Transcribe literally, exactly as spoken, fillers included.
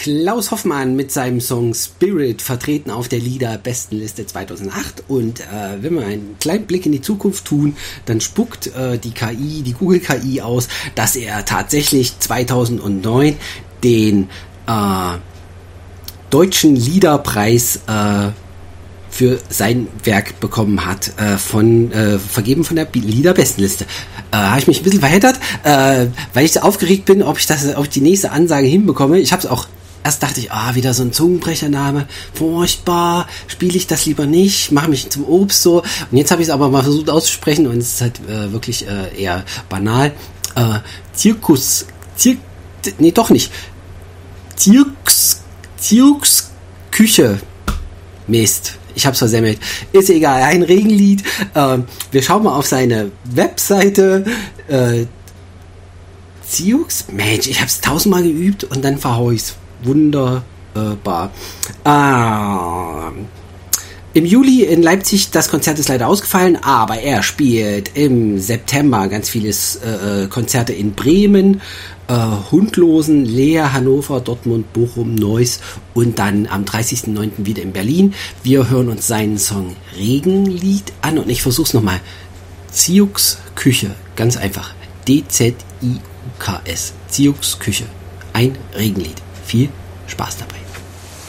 Klaus Hoffmann mit seinem Song Spirit, vertreten auf der Liederbestenliste zweitausendacht. Und äh, wenn wir einen kleinen Blick in die Zukunft tun, dann spuckt äh, die K I, die Google-K I aus, dass er tatsächlich zweitausendneun den äh, Deutschen Liederpreis äh, für sein Werk bekommen hat, äh, von äh, vergeben von der Liederbestenliste. Äh, habe ich mich ein bisschen verheddert, äh, weil ich so aufgeregt bin, ob ich das, ob ich die nächste Ansage hinbekomme. Ich habe es auch, erst dachte ich, ah, wieder so ein Zungenbrechername, furchtbar, spiele ich das lieber nicht, mache mich zum Obst so. Und jetzt habe ich es aber mal versucht auszusprechen und es ist halt äh, wirklich äh, eher banal. Äh, Zirkus, Zir, nee, doch nicht. Zirks, Zirks Küche. Mist. Ich hab's versemmelt. Ist egal, ein Regenlied. Äh, wir schauen mal auf seine Webseite. Äh, Ziux? Mensch, ich hab's tausendmal geübt und dann verhau ich's. Wunderbar. Ah, im Juli in Leipzig, das Konzert ist leider ausgefallen, aber er spielt im September ganz viele äh, Konzerte in Bremen, äh, Hundlosen, Leer, Hannover, Dortmund, Bochum, Neuss und dann am dreißigsten neunten wieder in Berlin. Wir hören uns seinen Song Regenlied an und ich versuch's nochmal. Ziux Küche, ganz einfach. D Z I U K S. Ziux Küche. Ein Regenlied. Viel Spaß dabei.